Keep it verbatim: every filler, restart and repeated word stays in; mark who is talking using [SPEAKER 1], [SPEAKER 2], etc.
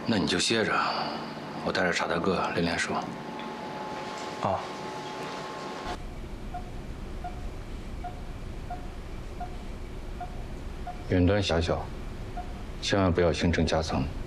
[SPEAKER 1] 那你就歇着，我带着傻大个练练手。
[SPEAKER 2] 啊。
[SPEAKER 1] 远端狭小，千万不要形成夹层。